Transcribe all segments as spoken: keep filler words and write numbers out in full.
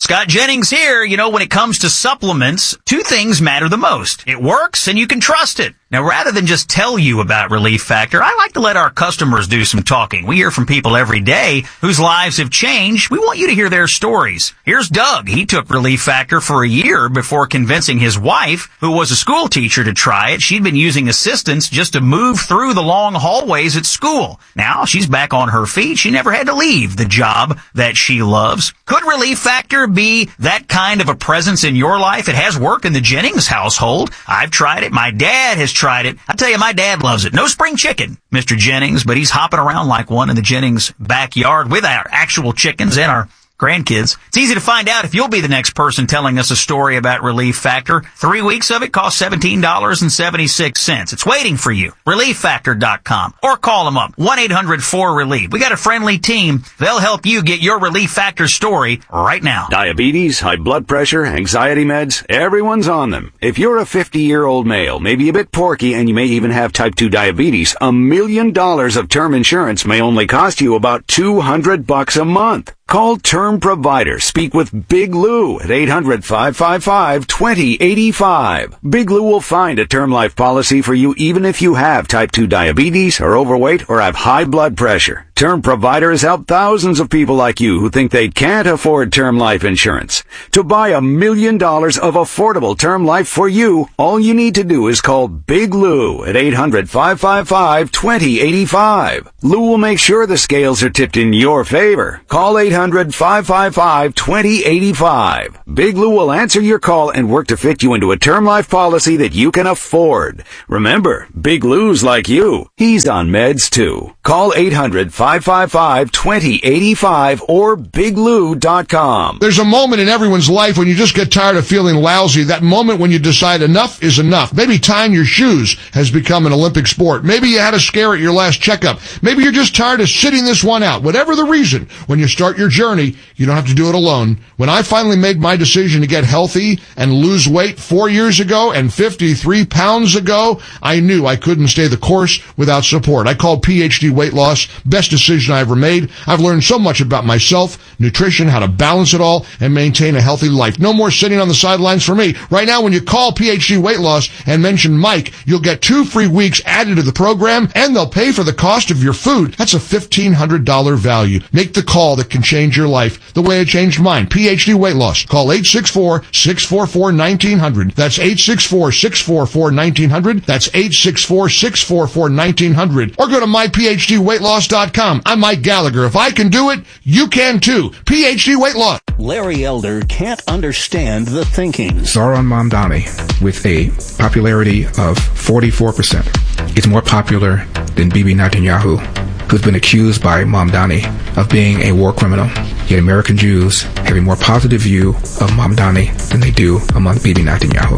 Scott Jennings here. You know, when it comes to supplements, two things matter the most. It works and you can trust it. Now, rather than just tell you about Relief Factor, I like to let our customers do some talking. We hear from people every day whose lives have changed. We want you to hear their stories. Here's Doug. He took Relief Factor for a year before convincing his wife, who was a school teacher, to try it. She'd been using assistance just to move through the long hallways at school. Now she's back on her feet. She never had to leave the job that she loves. Could Relief Factor be that kind of a presence in your life? It has worked in the Jennings household. I've tried it. My dad has tried it. I tell you, my dad loves it. No spring chicken, Mister Jennings, but he's hopping around like one in the Jennings backyard with our actual chickens and our grandkids. It's easy to find out if you'll be the next person telling us a story about Relief Factor. Three weeks of it costs seventeen dollars and seventy-six cents. It's waiting for you. relief factor dot com. Or call them up. one eight hundred four relief. We got a friendly team. They'll help you get your Relief Factor story right now. Diabetes, high blood pressure, anxiety meds, everyone's on them. If you're a fifty-year-old male, maybe a bit porky, and you may even have type two diabetes, a million dollars of term insurance may only cost you about two hundred bucks a month. Call Term Provider. Speak with Big Lou at eight hundred, five five five, two zero eight five. Big Lou will find a term life policy for you even if you have type two diabetes, are overweight, or have high blood pressure. Term Provider has helped thousands of people like you who think they can't afford term life insurance. To buy a million dollars of affordable term life for you, all you need to do is call Big Lou at eight hundred, five five five, two zero eight five. Lou will make sure the scales are tipped in your favor. Call eight hundred, five five five, two zero eight five. Big Lou will answer your call and work to fit you into a term life policy that you can afford. Remember, Big Lou's like you. He's on meds too. Call eight hundred, five five five, two zero eight five or big lou dot com. There's a moment in everyone's life when you just get tired of feeling lousy. That moment when you decide enough is enough. Maybe tying your shoes has become an Olympic sport. Maybe you had a scare at your last checkup. Maybe you're just tired of sitting this one out. Whatever the reason, when you start your journey, you don't have to do it alone. When I finally made my decision to get healthy and lose weight four years ago and fifty-three pounds ago, I knew I couldn't stay the course without support. I called P H D Weight Loss. Best decision I ever made. I've learned so much about myself, nutrition, how to balance it all, and maintain a healthy life. No more sitting on the sidelines for me. Right now, when you call P H D Weight Loss and mention Mike, you'll get two free weeks added to the program, and they'll pay for the cost of your food. That's a fifteen hundred dollars value. Make the call that can change your life the way it changed mine. P H D Weight Loss. Call eight six four, six four four, one nine zero zero. That's eight six four, six four four, one nine zero zero. That's eight six four, six four four, one nine zero zero. Or go to my p h d weight loss dot com. I'm Mike Gallagher. If I can do it, you can too. P H D Weight Loss. Larry Elder can't understand the thinking. Zohran Mamdani, with a popularity of forty-four percent, is more popular than Bibi Netanyahu, who's been accused by Mamdani of being a war criminal. Yet American Jews have a more positive view of Mamdani than they do among Bibi Netanyahu.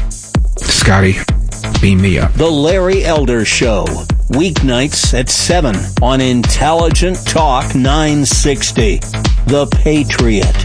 Scotty, beam me up. The Larry Elder Show. Weeknights at seven on Intelligent Talk nine sixty. The Patriot.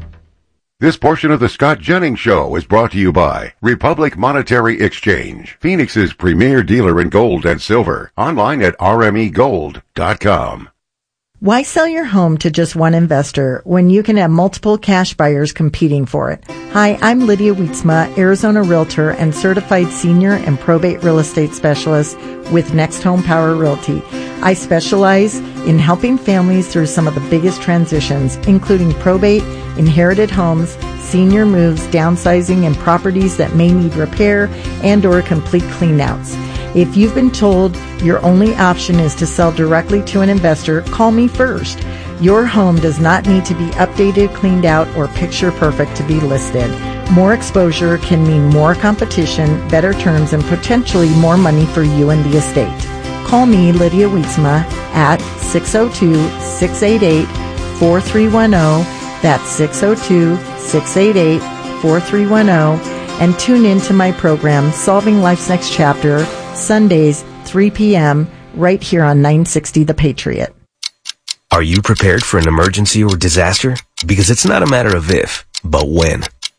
This portion of the Scott Jennings Show is brought to you by Republic Monetary Exchange, Phoenix's premier dealer in gold and silver. Online at r m e gold dot com. Why sell your home to just one investor when you can have multiple cash buyers competing for it? Hi, I'm Lydia Wietzma, Arizona Realtor and Certified Senior and Probate Real Estate Specialist with Next Home Power Realty. I specialize in helping families through some of the biggest transitions, including probate, inherited homes, senior moves, downsizing, and properties that may need repair and or complete cleanouts. If you've been told your only option is to sell directly to an investor, call me first. Your home does not need to be updated, cleaned out, or picture perfect to be listed. More exposure can mean more competition, better terms, and potentially more money for you and the estate. Call me, Lydia Wietzma, at six oh two, six eight eight, four three one zero. That's six oh two, six eight eight, four three one zero. And tune in to my program, Solving Life's Next Chapter, Sundays, three p.m., right here on nine sixty The Patriot. Are you prepared for an emergency or disaster? Because it's not a matter of if, but when.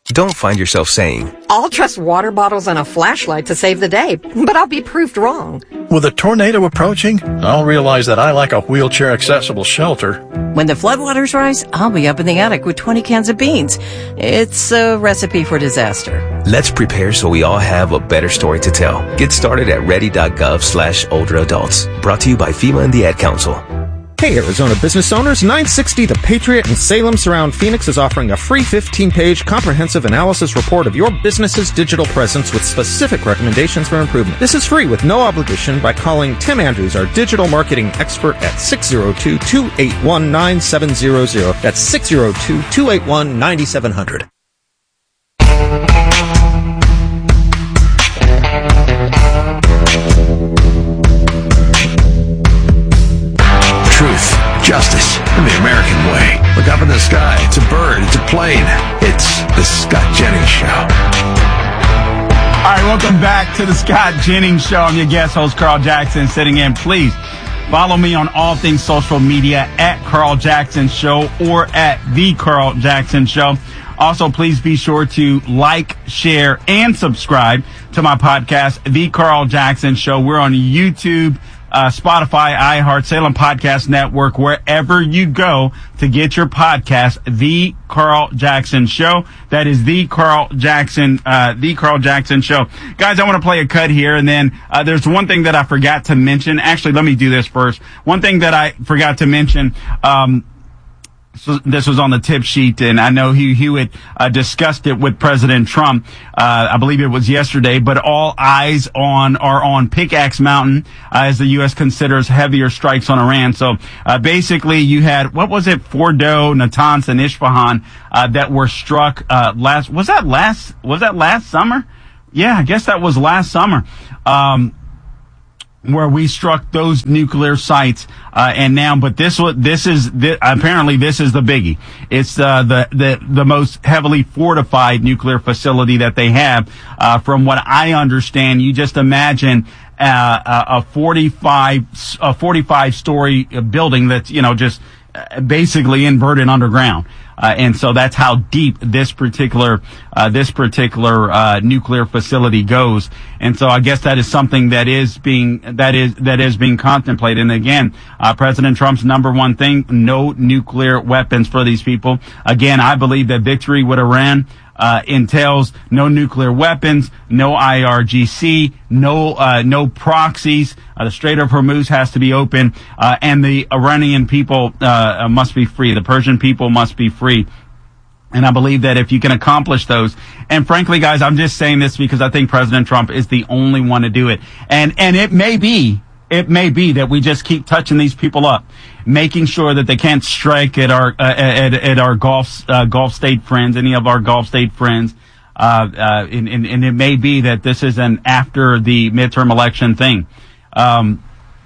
Don't find yourself saying, I'll trust water bottles and a flashlight to save the day, but I'll be proved wrong. With a tornado approaching, I'll realize that I like a wheelchair-accessible shelter. When the floodwaters rise, I'll be up in the attic with twenty cans of beans. It's a recipe for disaster. Let's prepare so we all have a better story to tell. Get started at ready.gov slash older adults. Brought to you by FEMA and the Ad Council. Hey, Arizona business owners, nine sixty The Patriot in Salem Surround Phoenix is offering a free fifteen-page comprehensive analysis report of your business's digital presence with specific recommendations for improvement. This is free with no obligation by calling Tim Andrews, our digital marketing expert, at six oh two, two eight one, nine seven zero zero. That's six oh two, two eight one, nine seven zero zero. Truth, justice, and the American way. Look up in the sky. It's a bird. It's a plane. It's the Scott Jennings Show. All right, welcome back to the Scott Jennings Show. I'm your guest host, Carl Jackson, sitting in. Please follow me on all things social media at Carl Jackson Show or at The Carl Jackson Show. Also, please be sure to like, share, and subscribe to my podcast, The Carl Jackson Show. We're on YouTube, Uh, Spotify, iHeart, Salem Podcast Network, wherever you go to get your podcast, The Carl Jackson Show. That is The Carl Jackson, uh, The Carl Jackson Show. Guys, I want to play a cut here, and then uh, there's one thing that I forgot to mention. Actually, let me do this first. One thing that I forgot to mention, um, So this was on the tip sheet, and I know Hugh Hewitt uh, discussed it with President Trump. Uh, I believe it was yesterday, but all eyes on are on Pickaxe Mountain uh, as the U S considers heavier strikes on Iran. So uh, basically, you had what was it, Fordo, Natanz, and Isfahan uh, that were struck uh, last. Was that last? Was that last summer? Yeah, I guess that was last summer. Um, where we struck those nuclear sites, uh, and now, but this was, this is, this, apparently this is the biggie. It's, uh, the, the, the most heavily fortified nuclear facility that they have. Uh, from what I understand, you just imagine, uh, a forty-five, a forty-five story building that's, you know, just basically inverted underground. Uh, and so that's how deep this particular, uh, this particular, uh, nuclear facility goes. And so I guess that is something that is being, that is, that is being contemplated. And again, uh, President Trump's number one thing, no nuclear weapons for these people. Again, I believe that victory with Iran, uh, entails no nuclear weapons, no I R G C, no, uh, no proxies. Uh, the Strait of Hormuz has to be open, uh, and the Iranian people, uh, must be free. The Persian people must be free. And I believe that if you can accomplish those, and frankly, guys, I'm just saying this because I think President Trump is the only one to do it. And, and it may be, it may be that we just keep touching these people up, making sure that they can't strike at our, uh, at, at our Gulf, uh, Gulf state friends, any of our Gulf state friends. Uh, uh, and, and, and it may be that this is an after the midterm election thing. Um,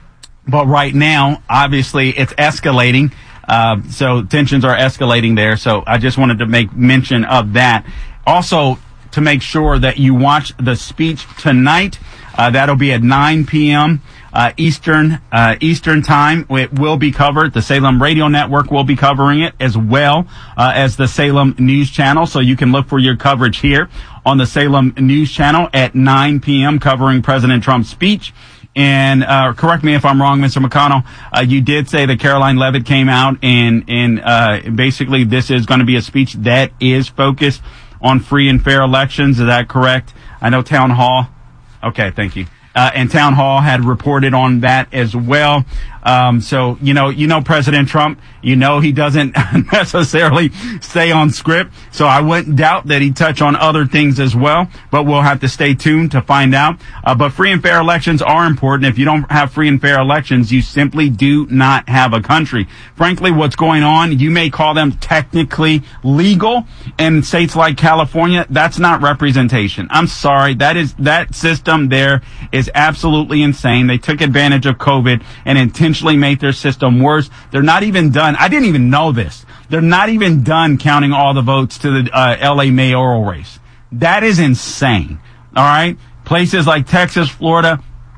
but right now, obviously, it's escalating. Uh, so tensions are escalating there. So I just wanted to make mention of that. Also, to make sure that you watch the speech tonight, uh, that'll be at nine p.m. Uh, Eastern, uh, Eastern time. It will be covered. The Salem Radio Network will be covering it as well, uh, as the Salem News Channel. So you can look for your coverage here on the Salem News Channel at nine p.m. covering President Trump's speech. And, uh, correct me if I'm wrong, Mister McConnell, uh, you did say that Caroline Leavitt came out and, and, uh, basically this is going to be a speech that is focused on free and fair elections. Is that correct? I know Town Hall. Okay, thank you. Uh, and Town Hall had reported on that as well. Um, so, you know, you know, President Trump, you know, he doesn't necessarily stay on script. So I wouldn't doubt that he'd touch on other things as well, but we'll have to stay tuned to find out. Uh, but free and fair elections are important. If you don't have free and fair elections, you simply do not have a country. Frankly, what's going on, you may call them technically legal in states like California. That's not representation. I'm sorry. That is, that system there is absolutely insane. They took advantage of COVID and intentionally made their system worse. They're not even done. I didn't even know this. They're not even done counting all the votes to the uh, L A mayoral race. That is insane. All right. Places like Texas, Florida,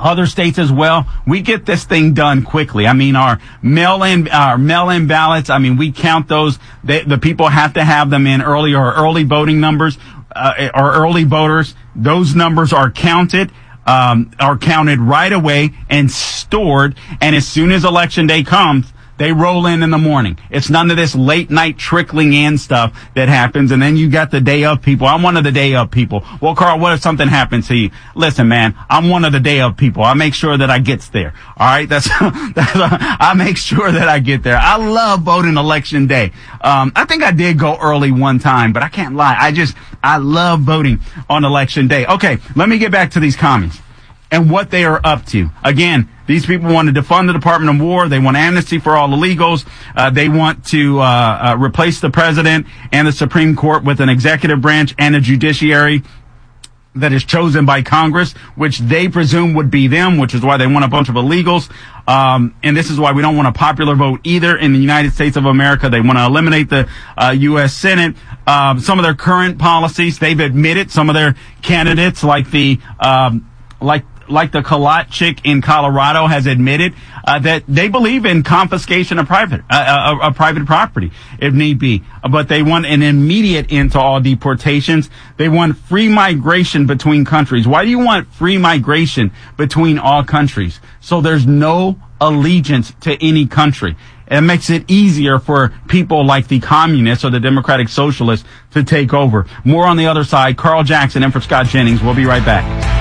other states as well. We get this thing done quickly. I mean, our mail-in, our mail-in ballots, I mean, we count those. They, the people have to have them in early or early voting numbers, uh, or early voters. Those numbers are counted, um, are counted right away and stored. And as soon as election day comes, they roll in in the morning. It's none of this late night trickling in stuff that happens. And then you got the day of people. I'm one of the day of people. Well, Carl, what if something happens to you? Listen, man, I'm one of the day of people. I make sure that I gets there. All right. That's, that's, I make sure that I get there. I love voting election day. Um, I think I did go early one time, but I can't lie. I just, I love voting on election day. Okay. Let me get back to these commies and what they are up to. Again, these people want to defund the Department of War. They want amnesty for all illegals. Uh, they want to uh, uh, replace the president and the Supreme Court with an executive branch and a judiciary that is chosen by Congress, which they presume would be them, which is why they want a bunch of illegals. Um, and this is why we don't want a popular vote either in the United States of America. They want to eliminate the uh, U S Senate. Um, some of their current policies, they've admitted some of their candidates, like the um, like like the Kalat chick in Colorado has admitted uh, that they believe in confiscation of private uh, uh, of private property if need be, but they want an immediate end to all deportations. They want free migration between countries. Why do you want free migration between all countries? So there's no allegiance to any country. It makes it easier for people like the communists or the democratic socialists to take over. More on the other side. Carl Jackson and for Scott Jennings. We'll be right back.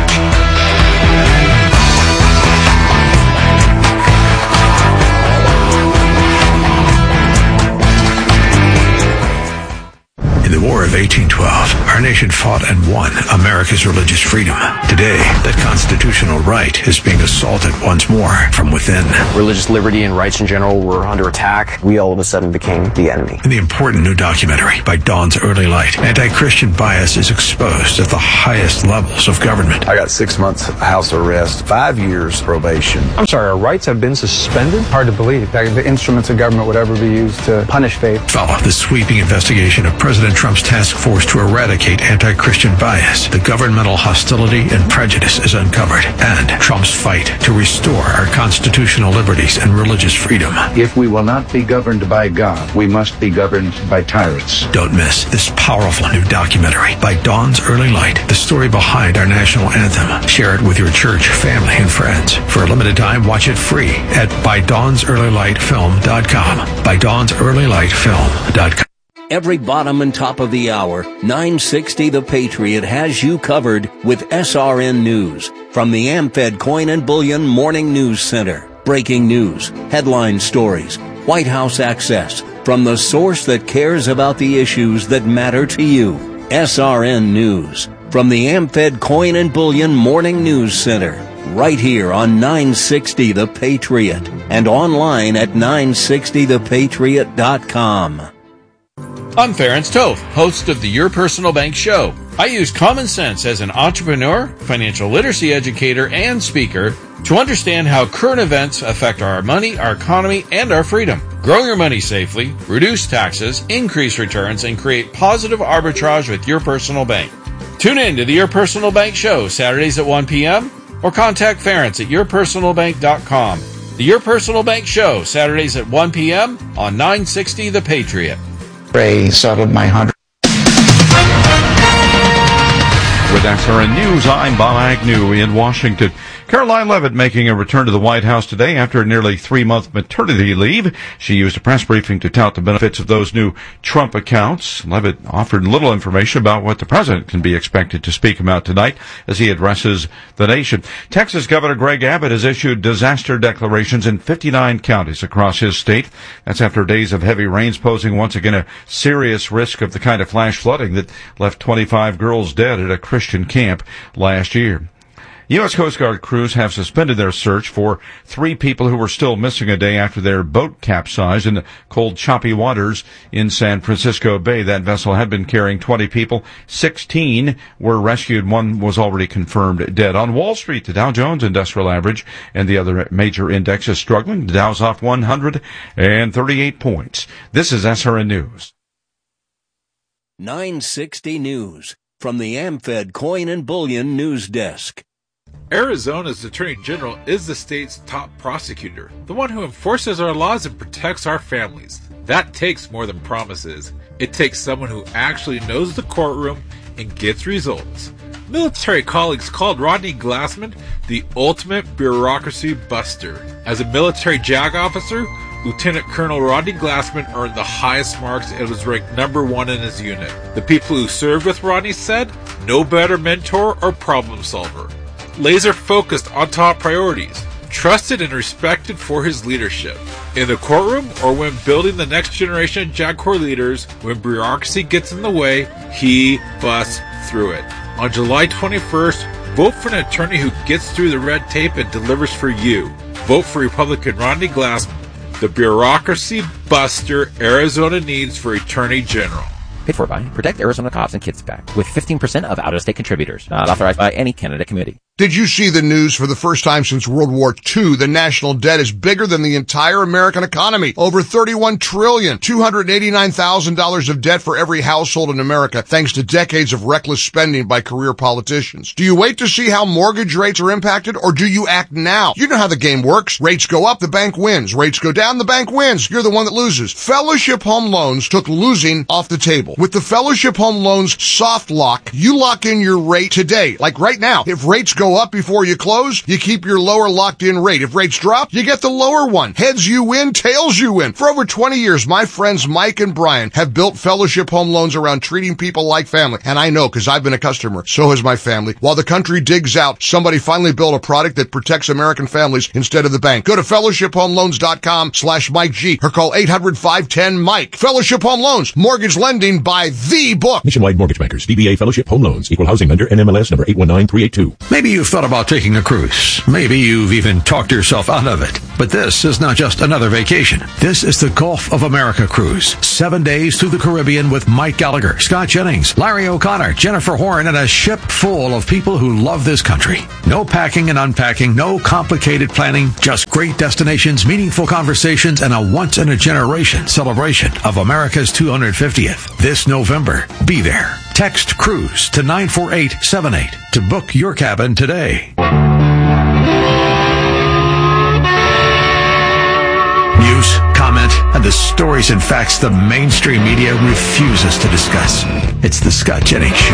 In the War of eighteen twelve, our nation fought and won America's religious freedom. Today, that constitutional right is being assaulted once more from within. Religious liberty and rights in general were under attack. We all of a sudden became the enemy. In the important new documentary by Dawn's Early Light, anti-Christian bias is exposed at the highest levels of government. I got six months house arrest, five years probation. I'm sorry, our rights have been suspended? Hard to believe that the instruments of government would ever be used to punish faith. Follow the sweeping investigation of President Trump's task force to eradicate anti-Christian bias. The governmental hostility and prejudice is uncovered, and Trump's fight to restore our constitutional liberties and religious freedom. If we will not be governed by God, we must be governed by tyrants. Don't miss this powerful new documentary by Dawn's Early Light, the story behind our national anthem. Share it with your church, family, and friends. For a limited time, watch it free at by dawns early light film dot com. by dawns early light film dot com. Every bottom and top of the hour, nine sixty The Patriot has you covered with S R N News from the AmFed Coin and Bullion Morning News Center. Breaking news, headline stories, White House access, from the source that cares about the issues that matter to you. S R N News from the AmFed Coin and Bullion Morning News Center. Right here on nine sixty The Patriot and online at nine sixty the patriot dot com. I'm Ference Toth, host of the Your Personal Bank Show. I use common sense as an entrepreneur, financial literacy educator, and speaker to understand how current events affect our money, our economy, and our freedom. Grow your money safely, reduce taxes, increase returns, and create positive arbitrage with Your Personal Bank. Tune in to the Your Personal Bank Show Saturdays at one p.m. or contact Ference at your personal bank dot com. The Your Personal Bank Show Saturdays at one p.m. on nine sixty The Patriot. Ray settled my hundred. With S R N News, I'm Bob Agnew in Washington. Caroline Leavitt making a return to the White House today after a nearly three-month maternity leave. She used a press briefing to tout the benefits of those new Trump accounts. Leavitt offered little information about what the president can be expected to speak about tonight as he addresses the nation. Texas Governor Greg Abbott has issued disaster declarations in fifty-nine counties across his state. That's after days of heavy rains posing once again a serious risk of the kind of flash flooding that left twenty-five girls dead at a Christian camp last year. U S Coast Guard crews have suspended their search for three people who were still missing a day after their boat capsized in the cold, choppy waters in San Francisco Bay. That vessel had been carrying twenty people. sixteen were rescued. One was already confirmed dead. On Wall Street, the Dow Jones Industrial Average and the other major indexes struggling. The Dow's off one hundred thirty-eight points. This is S R N News. nine sixty News from the AmFed Coin and Bullion News Desk. Arizona's Attorney General is the state's top prosecutor, the one who enforces our laws and protects our families. That takes more than promises. It takes someone who actually knows the courtroom and gets results. Military colleagues called Rodney Glassman the ultimate bureaucracy buster. As a military JAG officer, Lieutenant Colonel Rodney Glassman earned the highest marks and was ranked number one in his unit. The people who served with Rodney said, no better mentor or problem solver. Laser focused on top priorities, trusted and respected for his leadership. In the courtroom or when building the next generation of JAG Corps leaders, when bureaucracy gets in the way, he busts through it. On July twenty-first, vote for an attorney who gets through the red tape and delivers for you. Vote for Republican Rodney Glassman, the bureaucracy buster Arizona needs for Attorney General. Paid for by Protect Arizona Cops and Kids PAC with fifteen percent of out-of-state contributors. Not authorized by any candidate committee. Did you see the news? For the first time since World War Two, the national debt is bigger than the entire American economy. Over thirty-one trillion dollars, two hundred eighty-nine thousand dollars of debt for every household in America, thanks to decades of reckless spending by career politicians. Do you wait to see how mortgage rates are impacted, or do you act now? You know how the game works. Rates go up, the bank wins. Rates go down, the bank wins. You're the one that loses. Fellowship Home Loans took losing off the table. With the Fellowship Home Loans soft lock, you lock in your rate today. Like right now, if rates go up before you close, you keep your lower locked in rate. If rates drop, you get the lower one. Heads you win, tails you win. For over twenty years, my friends Mike and Brian have built Fellowship Home Loans around treating people like family. And I know, because I've been a customer. So has my family. While the country digs out, somebody finally built a product that protects American families instead of the bank. Go to fellowship home loans dot com slash Mike G or call eight hundred, five one zero, Mike. Fellowship Home Loans. Mortgage lending by the book. Nationwide Mortgage Bankers. D B A Fellowship Home Loans. Equal housing lender. N M L S number eight one nine three eight two. Maybe you've thought about taking a cruise. Maybe you've even talked yourself out of it. But this is not just another vacation. This is the Gulf of America cruise. Seven days through the Caribbean with Mike Gallagher, Scott Jennings, Larry O'Connor, Jennifer Horn, and a ship full of people who love this country. No packing and unpacking, no complicated planning, just great destinations, meaningful conversations, and a once-in-a-generation celebration of America's two hundred fiftieth. This November, be there. Text CRUISE to nine four eight seven eight to book your cabin today. News, comment, and the stories and facts the mainstream media refuses to discuss. It's the Scott Jennings Show.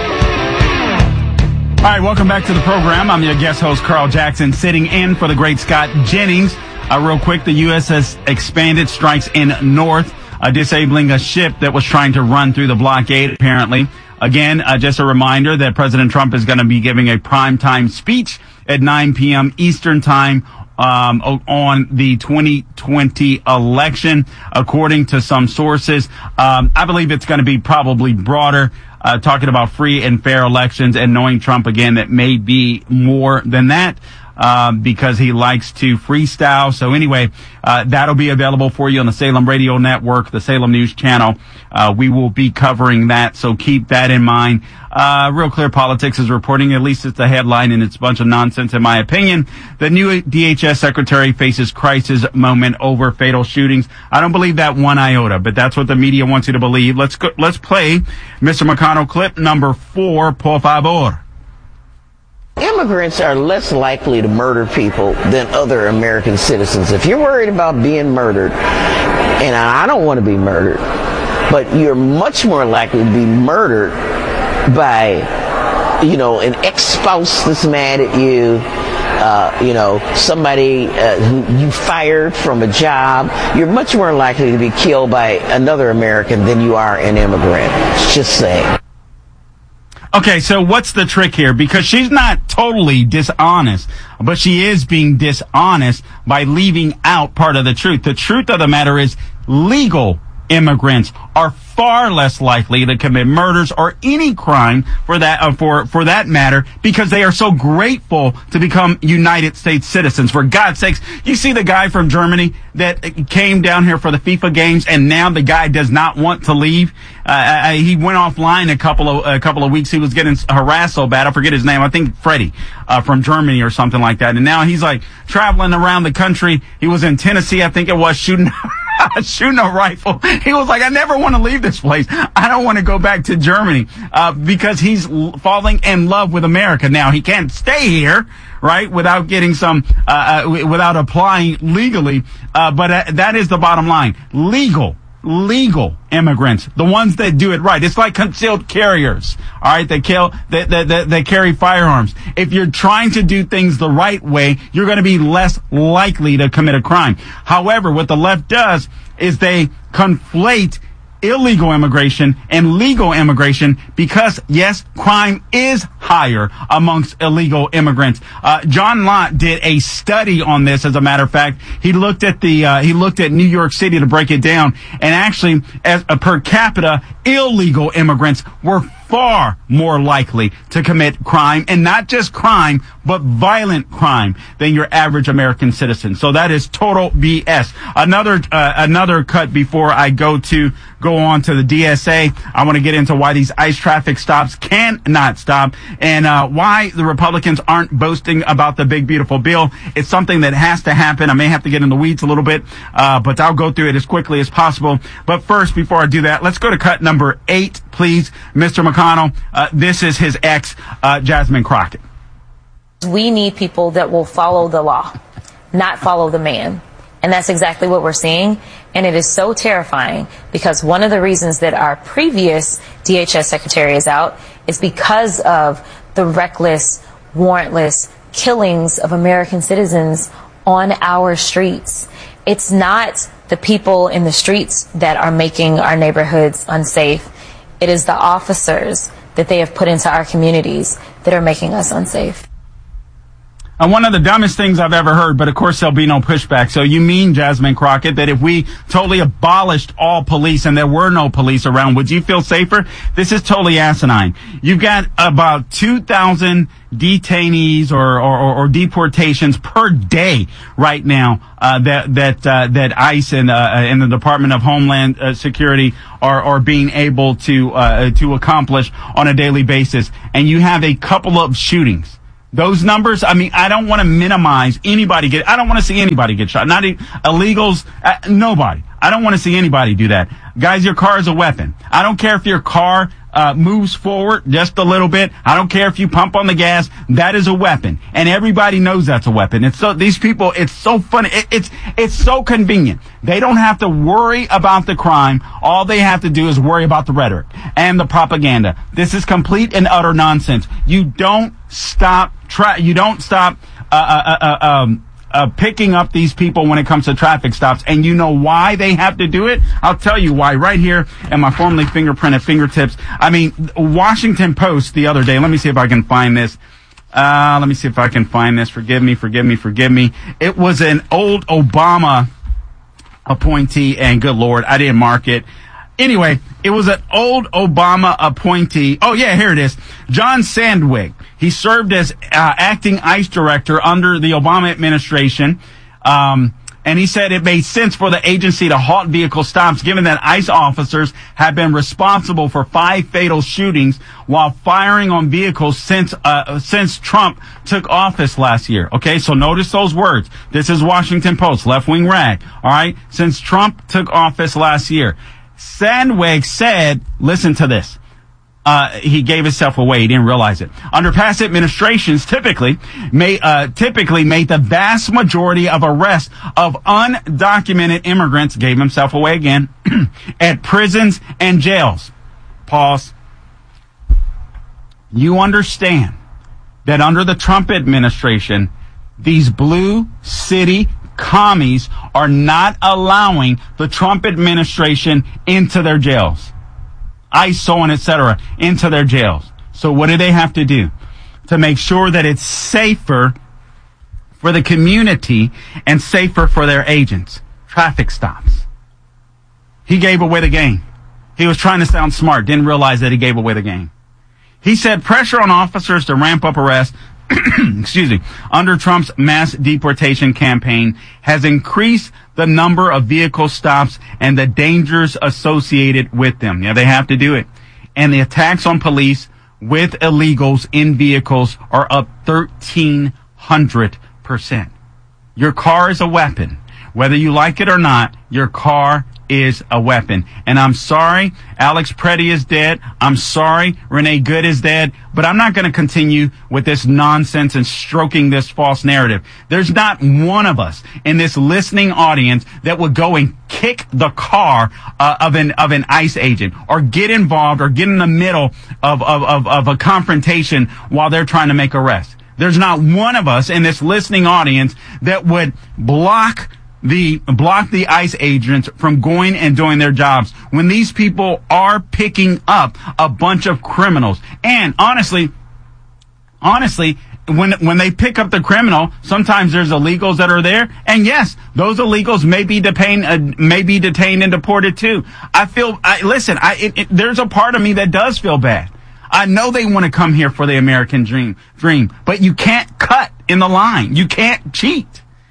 All right, welcome back to the program. I'm your guest host, Carl Jackson, sitting in for the great Scott Jennings. Uh, real quick, the U S has expanded strikes in North, uh, disabling a ship that was trying to run through the blockade, apparently. Again, uh, just a reminder that President Trump is going to be giving a primetime speech at nine p.m. Eastern Time um, on the twenty twenty election, according to some sources. Um, I believe it's going to be probably broader, uh, talking about free and fair elections, and knowing Trump, again, that may be more than that. Um, because he likes to freestyle. So anyway, uh, that'll be available for you on the Salem Radio Network, the Salem News Channel. Uh, we will be covering that, so keep that in mind. Uh, Real Clear Politics is reporting, at least it's a headline, and it's a bunch of nonsense in my opinion. The new D H S secretary faces crisis moment over fatal shootings. I don't believe that one iota, but that's what the media wants you to believe. Let's go, let's play Mister McConnell clip number four, por favor. Immigrants are less likely to murder people than other American citizens. If you're worried about being murdered, and I don't want to be murdered, but you're much more likely to be murdered by, you know, an ex-spouse that's mad at you, uh, you know, somebody uh, who you fired from a job. You're much more likely to be killed by another American than you are an immigrant. Just saying. Okay, so what's the trick here? Because she's not totally dishonest, but she is being dishonest by leaving out part of the truth. The truth of the matter is legal immigrants are far less likely to commit murders or any crime for that uh, for for that matter, because they are so grateful to become United States citizens. For God's sakes, you see the guy from Germany that came down here for the FIFA games, and now the guy does not want to leave. Uh, he went offline a couple of a couple of weeks. He was getting harassed so bad. I forget his name. I think Freddie uh, from Germany or something like that. And now he's like traveling around the country. He was in Tennessee, I think it was, shooting shooting a rifle. He was like, I never want to leave this place. I don't want to go back to Germany, uh, because he's l- falling in love with America. Now, he can't stay here, right, without getting some, uh, uh w- without applying legally. Uh, but uh, that is the bottom line. Legal. Legal immigrants, the ones that do it right. It's like concealed carriers, all right, that kill, that, that, that, that carry firearms. If you're trying to do things the right way, you're going to be less likely to commit a crime. However, what the left does is they conflate illegal immigration and legal immigration because, yes, crime is higher amongst illegal immigrants. Uh, John Lott did a study on this, as a matter of fact. He looked at the, uh, he looked at New York City to break it down, and actually, as a per capita, illegal immigrants were far more likely to commit crime, and not just crime, but violent crime than your average American citizen. So that is total B S. Another, uh, another cut before I go to, go on to the D S A. I want to get into why these ICE traffic stops cannot stop, and, uh, why the Republicans aren't boasting about the big, beautiful bill. It's something that has to happen. I may have to get in the weeds a little bit, uh, but I'll go through it as quickly as possible. But first, before I do that, let's go to cut number eight, please, Mister McConnell. Uh, this is his ex, uh, Jasmine Crockett. We need people that will follow the law, not follow the man. And that's exactly what we're seeing. And it is so terrifying because one of the reasons that our previous D H S secretary is out is because of the reckless, warrantless killings of American citizens on our streets. It's not the people in the streets that are making our neighborhoods unsafe. It is the officers that they have put into our communities that are making us unsafe. And one of the dumbest things I've ever heard, but of course there'll be no pushback. So you mean, Jasmine Crockett, that if we totally abolished all police and there were no police around, would you feel safer? This is totally asinine. You've got about two thousand detainees or, or, or deportations per day right now, uh, that, that, uh, that ICE and, uh, and the Department of Homeland uh, Security are, are being able to, uh, to accomplish on a daily basis. And you have a couple of shootings. Those numbers, I mean, I don't want to minimize anybody get, I don't want to see anybody get shot. Not illegals, uh, nobody. I don't want to see anybody do that. Guys, your car is a weapon. I don't care if your car, uh, moves forward just a little bit. I don't care if you pump on the gas. That is a weapon. And everybody knows that's a weapon. It's so, these people, it's so funny. It, it's, it's so convenient. They don't have to worry about the crime. All they have to do is worry about the rhetoric and the propaganda. This is complete and utter nonsense. You don't stop, try, you don't stop, uh, uh, uh, um, Uh, picking up these people when it comes to traffic stops. And you know why they have to do it? I'll tell you why right here at my formerly fingerprinted fingertips. I mean, Washington Post the other day, let me see if I can find this. Uh, let me see if I can find this. Forgive me, forgive me, forgive me. It was an old Obama appointee, and good Lord, I didn't mark it. Anyway, it was an old Obama appointee. Oh, yeah, here it is. John Sandwig. He served as uh, acting ICE director under the Obama administration. Um, and he said it made sense for the agency to halt vehicle stops given that ICE officers have been responsible for five fatal shootings while firing on vehicles since, uh, since Trump took office last year. Okay, so notice those words. This is Washington Post, left-wing rag. All right, since Trump took office last year. Sandwig said, listen to this. Uh, he gave himself away. He didn't realize it. Under past administrations, typically, may, uh, typically made the vast majority of arrests of undocumented immigrants, gave himself away again, at prisons and jails. Pause. You understand that under the Trump administration, these blue city commies are not allowing the Trump administration into their jails. ICE, so on, et cetera, into their jails. So what do they have to do to make sure that it's safer for the community and safer for their agents? Traffic stops. He gave away the game. He was trying to sound smart, didn't realize that he gave away the game. He said pressure on officers to ramp up arrests excuse me, under Trump's mass deportation campaign has increased the number of vehicle stops and the dangers associated with them. Yeah, they have to do it. And the attacks on police with illegals in vehicles are up thirteen hundred percent. Your car is a weapon. Whether you like it or not, your car is a weapon. And I'm sorry, Alex Preddy is dead. I'm sorry, Renee Good is dead. But I'm not going to continue with this nonsense and stroking this false narrative. There's not one of us in this listening audience that would go and kick the car uh, of an of an ICE agent or get involved or get in the middle of, of, of, of a confrontation while they're trying to make arrests. There's not one of us in this listening audience that would block the block the ICE agents from going and doing their jobs when these people are picking up a bunch of criminals. And honestly, honestly, when when they pick up the criminal, sometimes there's illegals that are there, and yes, those illegals may be detained, uh, may be detained and deported too. I feel, I, listen, I, it, it, there's a part of me that does feel bad. I know they want to come here for the American dream, dream, but you can't cut in the line. You can't cheat.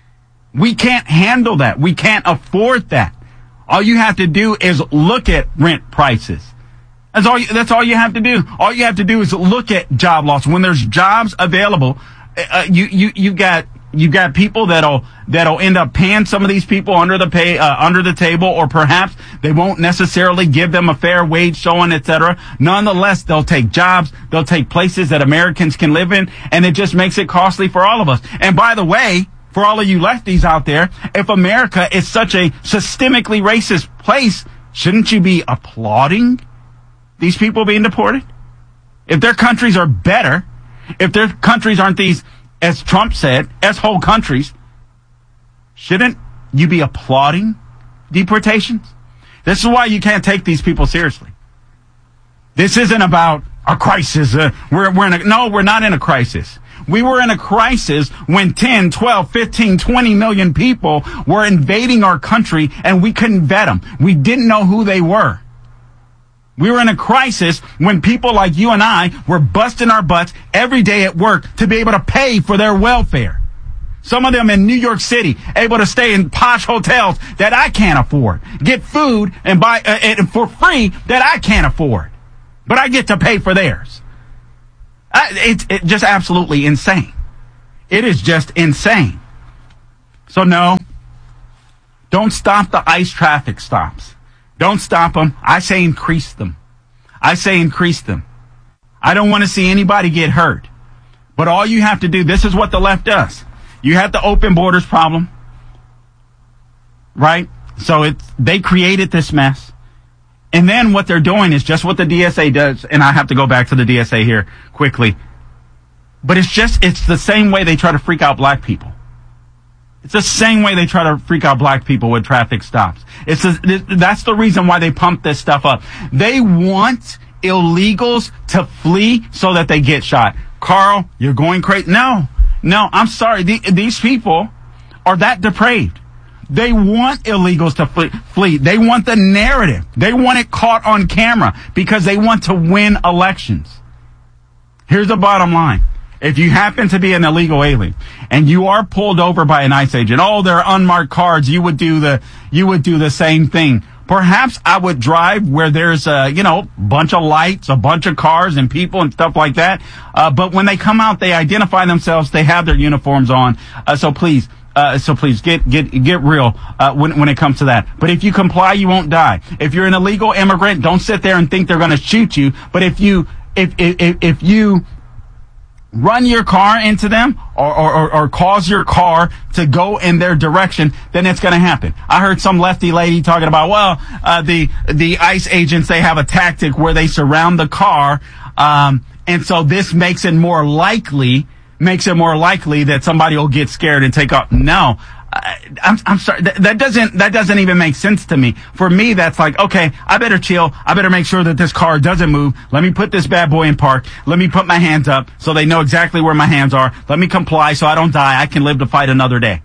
We can't handle that. We can't afford that. All you have to do is look at rent prices. That's all. You, that's all you have to do. All you have to do is look at job loss. When there's jobs available, uh, you you you got you got people that'll that'll end up paying some of these people under the pay uh, under the table, or perhaps they won't necessarily give them a fair wage, so on, et cetera. Nonetheless, they'll take jobs. They'll take places that Americans can live in, and it just makes it costly for all of us. And by the way, for all of you lefties out there, if America is such a systemically racist place, shouldn't you be applauding these people being deported? If their countries are better, if their countries aren't these, as Trump said, S-hole countries, shouldn't you be applauding deportations? This is why you can't take these people seriously. This isn't about a crisis. Uh, we're, we're in a, no, we're not in a crisis. We were in a crisis when ten, twelve, fifteen, twenty million people were invading our country and we couldn't vet them. We didn't know who they were. We were in a crisis when people like you and I were busting our butts every day at work to be able to pay for their welfare. Some of them in New York City, able to stay in posh hotels that I can't afford, get food and buy uh, and for free that I can't afford, but I get to pay for theirs. Uh, it's it just absolutely insane. It is just insane. So no, don't stop the ICE traffic stops. Don't stop them. I say increase them. I say increase them. I don't want to see anybody get hurt. But all you have to do, this is what the left does. You have the open borders problem, right? So it's, they created this mess. And then what they're doing is just what the D S A does. And I have to go back to the D S A here quickly. But it's just, it's the same way they try to freak out black people. It's the same way they try to freak out black people with traffic stops. It's a, that's the reason why they pump this stuff up. They want illegals to flee so that they get shot. Carl, you're going crazy. No, no, I'm sorry. The, these people are that depraved. They want illegals to flee, flee. They want the narrative. They want it caught on camera because they want to win elections. Here's the bottom line. If you happen to be an illegal alien and you are pulled over by an ICE agent, oh, they're unmarked cards, you would do the, you would do the same thing. Perhaps I would drive where there's a, you know, bunch of lights, a bunch of cars and people and stuff like that. Uh, but when they come out, they identify themselves. They have their uniforms on. Uh, so please, uh, so please get, get, get real, uh, when, when it comes to that. But if you comply, you won't die. If you're an illegal immigrant, don't sit there and think they're going to shoot you. But if you, if, if, if you, run your car into them or, or, or cause your car to go in their direction, then it's going to happen. I heard some lefty lady talking about, well, uh, the, the ICE agents, they have a tactic where they surround the car. Um, and so this makes it more likely, makes it more likely that somebody will get scared and take off. No. I, I'm, I'm sorry. That, that doesn't, that doesn't even make sense to me. For me, that's like, okay, I better chill. I better make sure that this car doesn't move. Let me put this bad boy in park. Let me put my hands up so they know exactly where my hands are. Let me comply so I don't die. I can live to fight another day.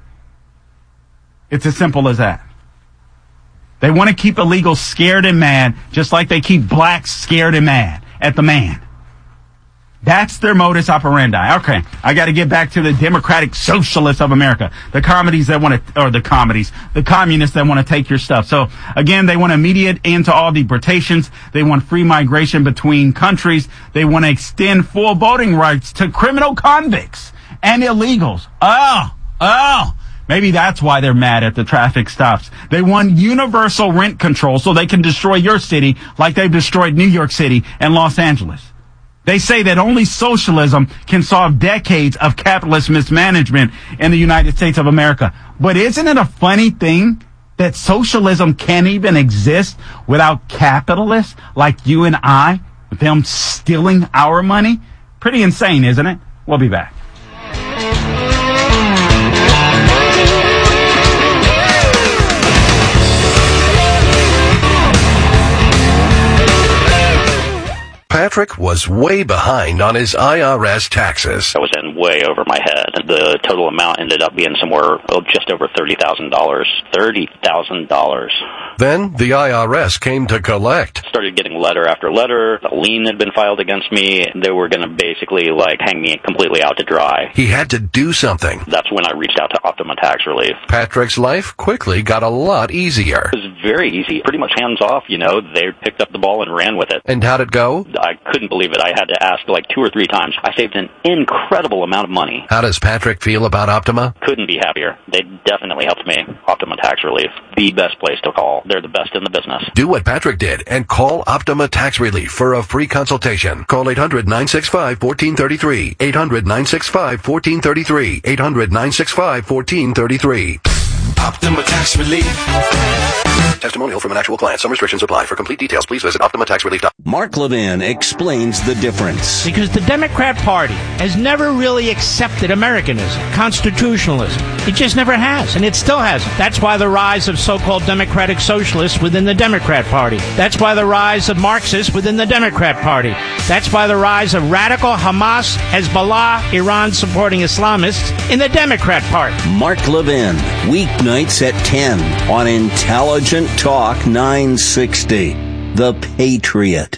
It's as simple as that. They want to keep illegals scared and mad, just like they keep blacks scared and mad at the man. That's their modus operandi. Okay, I got to get back to the democratic socialists of America, the comedies that want to, or the comedies, the communists that want to take your stuff. So again, they want immediate end to all deportations. They want free migration between countries. They want to extend full voting rights to criminal convicts and illegals. Oh, oh, Maybe that's why they're mad at the traffic stops. They want universal rent control so they can destroy your city like they've destroyed New York City and Los Angeles. They say that only socialism can solve decades of capitalist mismanagement in the United States of America. But isn't it a funny thing that socialism can't even exist without capitalists like you and I, them stealing our money? Pretty insane, isn't it? We'll be back. Patrick was way behind on his I R S taxes. I was in way over my head. The total amount ended up being somewhere oh, just over thirty thousand dollars. thirty thousand dollars. Then the I R S came to collect. Started getting letter after letter. A lien had been filed against me. They were going to basically like hang me completely out to dry. He had to do something. That's when I reached out to Optima Tax Relief. Patrick's life quickly got a lot easier. It was very easy. Pretty much hands off, you know. They picked up the ball and ran with it. And how'd it go? I couldn't believe it. I had to ask like two or three times. I saved an incredible amount of money. How does Patrick feel about Optima? Couldn't be happier. They definitely helped me. Optima Tax Relief. The best place to call. They're the best in the business. Do what Patrick did and call Optima Tax Relief for a free consultation. Call eight hundred, nine six five, one four three three. eight hundred, nine six five, one four three three. eight hundred, nine six five, one four three three. Optima Tax Relief. Testimonial from an actual client. Some restrictions apply. For complete details, please visit Optima Tax Relief. Mark Levin explains the difference. Because the Democrat Party has never really accepted Americanism, constitutionalism. It just never has, and it still hasn't. That's why the rise of so-called democratic socialists within the Democrat Party. That's why the rise of Marxists within the Democrat Party. That's why the rise of radical Hamas, Hezbollah, Iran-supporting Islamists in the Democrat Party. Mark Levin, weeknights at ten on Intelligent Talk nine sixty. The Patriot.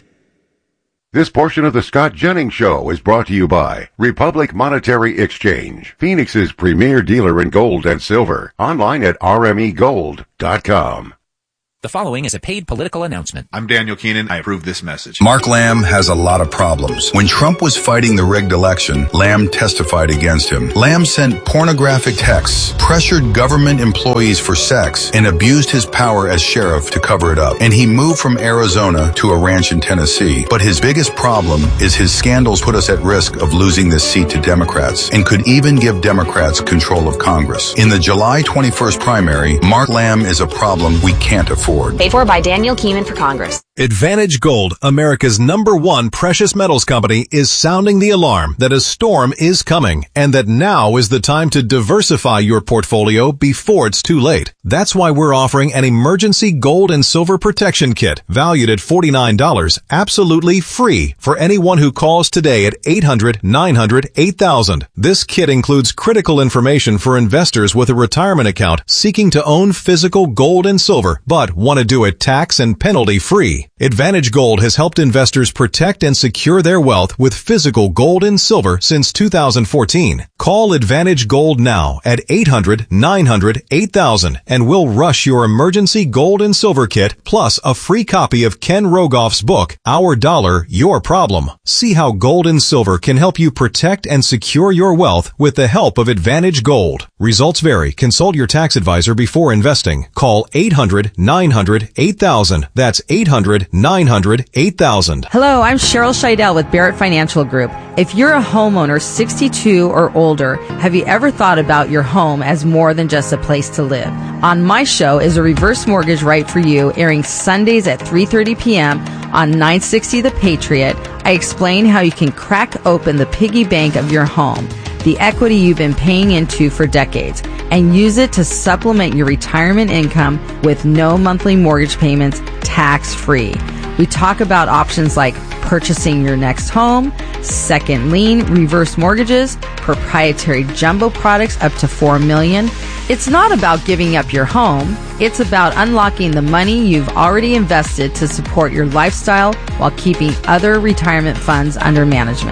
This portion of the Scott Jennings Show is brought to you by Republic Monetary Exchange, Phoenix's premier dealer in gold and silver. Online at r m e gold dot com. The following is a paid political announcement. I'm Daniel Keenan. I approve this message. Mark Lamb has a lot of problems. When Trump was fighting the rigged election, Lamb testified against him. Lamb sent pornographic texts, pressured government employees for sex, and abused his power as sheriff to cover it up. And he moved from Arizona to a ranch in Tennessee. But his biggest problem is his scandals put us at risk of losing this seat to Democrats and could even give Democrats control of Congress. In the July twenty-first primary, Mark Lamb is a problem we can't afford. Paid for by Daniel Keenan for Congress. Advantage Gold, America's number one precious metals company, is sounding the alarm that a storm is coming and that now is the time to diversify your portfolio before it's too late. That's why we're offering an emergency gold and silver protection kit valued at forty-nine dollars, absolutely free for anyone who calls today at eight hundred, nine hundred, eight thousand. This kit includes critical information for investors with a retirement account seeking to own physical gold and silver, but want to do it tax and penalty free. Advantage Gold has helped investors protect and secure their wealth with physical gold and silver since two thousand fourteen. Call Advantage Gold now at eight hundred, nine hundred, eight thousand and we'll rush your emergency gold and silver kit plus a free copy of Ken Rogoff's book, Our Dollar, Your Problem. See how gold and silver can help you protect and secure your wealth with the help of Advantage Gold. Results vary. Consult your tax advisor before investing. Call eight hundred, nine hundred, eight thousand. That's eight hundred, nine hundred, eight thousand. Hello, I'm Cheryl Scheidel with Barrett Financial Group. If you're a homeowner sixty-two or older, have you ever thought about your home as more than just a place to live? On my show is a reverse mortgage right for you, airing Sundays at three thirty p.m. on nine sixty The Patriot. I explain how you can crack open the piggy bank of your home, the equity you've been paying into for decades, and use it to supplement your retirement income with no monthly mortgage payments, tax-free. We talk about options like purchasing your next home, second lien, reverse mortgages, proprietary jumbo products up to four million dollars. It's not about giving up your home. It's about unlocking the money you've already invested to support your lifestyle while keeping other retirement funds under management.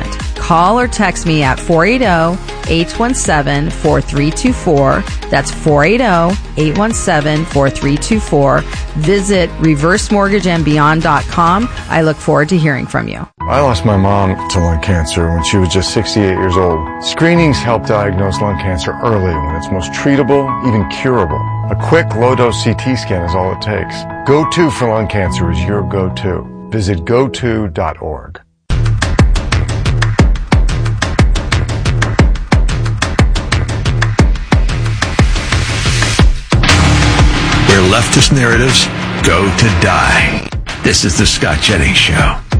Call or text me at four eight zero, eight one seven, four three two four. That's four eight zero, eight one seven, four three two four. Visit reverse mortgage and beyond dot com. I look forward to hearing from you. I lost my mom to lung cancer when she was just sixty-eight years old. Screenings help diagnose lung cancer early when it's most treatable, even curable. A quick, low-dose C T scan is all it takes. Go to for lung cancer is your go-to. Visit go to dot org. Where leftist narratives go to die. This is the Scott Jennings Show.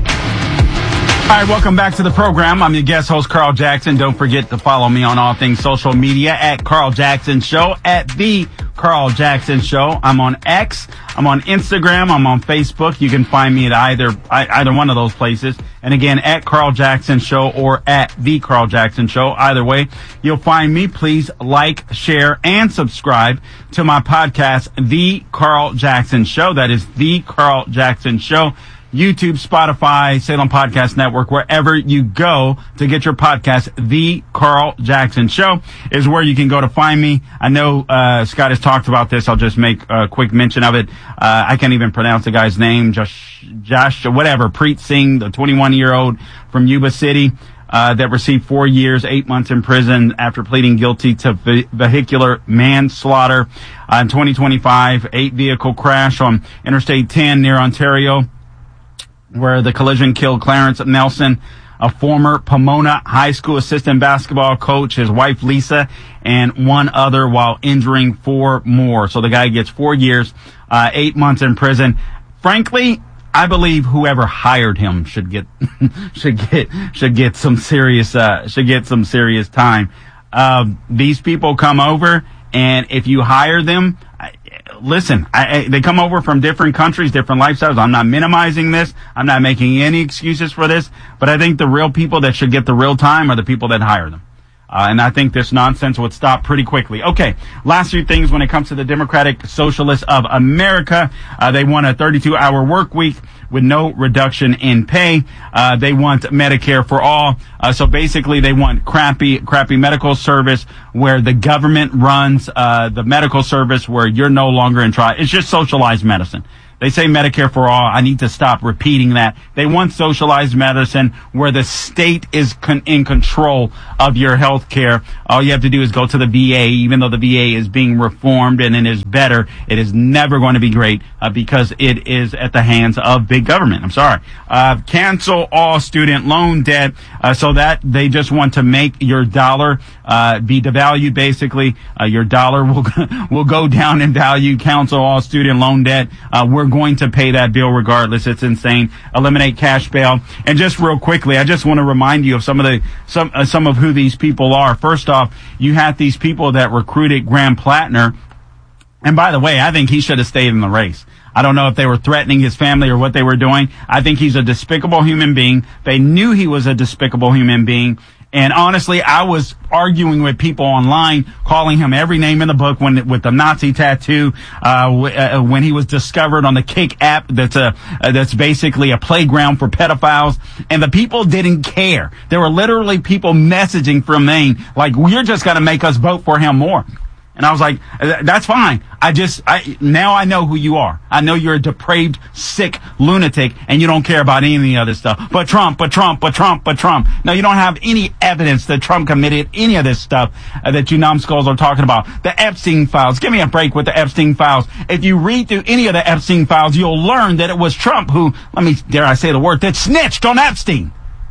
All right, welcome back to the program. I'm your guest host, Carl Jackson. Don't forget to follow me on all things social media at Carl Jackson Show, at the Carl Jackson Show. I'm on X. I'm on Instagram. I'm on Facebook. You can find me at either either one of those places. And again, at Carl Jackson Show or at the Carl Jackson Show. Either way, you'll find me. Please like, share, and subscribe to my podcast, The Carl Jackson Show. That is The Carl Jackson Show. YouTube, Spotify, Salem Podcast Network, wherever you go to get your podcast, The Carl Jackson Show is where you can go to find me. I know uh Scott has talked about this. I'll just make a quick mention of it. Uh I can't even pronounce the guy's name. Josh, Josh, whatever. Preet Singh, the twenty-one-year-old from Yuba City, uh that received four years, eight months in prison after pleading guilty to ve- vehicular manslaughter uh, in twenty twenty-five. Eight vehicle crash on Interstate ten near Ontario, where the collision killed Clarence Nelson, a former Pomona High School assistant basketball coach, his wife Lisa, and one other, while injuring four more. So the guy gets four years, uh, eight months in prison. Frankly, I believe whoever hired him should get should get should get some serious uh, should get some serious time. Uh, these people come over, and if you hire them, listen, I, I, they come over from different countries, different lifestyles. I'm not minimizing this. I'm not making any excuses for this. But I think the real people that should get the real time are the people that hire them. Uh, and I think this nonsense would stop pretty quickly. Okay, last few things when it comes to the Democratic Socialists of America. Uh, they want a thirty-two hour work week with no reduction in pay. Uh, they want Medicare for all. Uh, so basically they want crappy, crappy medical service where the government runs, uh, the medical service where you're no longer in charge. It's just socialized medicine. They say Medicare for all. I need to stop repeating that. They want socialized medicine where the state is con- in control of your health care. All you have to do is go to the V A, even though the V A is being reformed and it is better. It is never going to be great uh, because it is at the hands of big government. I'm sorry. Uh, cancel all student loan debt uh, so that they just want to make your dollar uh, be devalued, basically. Uh, your dollar will will go down in value. Cancel all student loan debt. Uh, we're going to pay that bill regardless. It's insane. Eliminate cash bail. And just real quickly, I just want to remind you of some of the some uh, some of who these people are. First off, you had these people that recruited Graham Plattner. And by the way, I think he should have stayed in the race. I don't know if they were threatening his family or what they were doing. I think he's a despicable human being. They knew he was a despicable human being. And honestly, I was arguing with people online, calling him every name in the book when with the Nazi tattoo, uh, w- uh when he was discovered on the Kick app. That's a uh, that's basically a playground for pedophiles, and the people didn't care. There were literally people messaging from Maine like, "You're just going to make us vote for him more." And I was like, that's fine. I just, I, now I know who you are. I know you're a depraved, sick lunatic and you don't care about any of the other stuff. But Trump, but Trump, but Trump, but Trump. Now you don't have any evidence that Trump committed any of this stuff uh, that you numbskulls are talking about. The Epstein files. Give me a break with the Epstein files. If you read through any of the Epstein files, you'll learn that it was Trump who, let me, dare I say the word, that snitched on Epstein.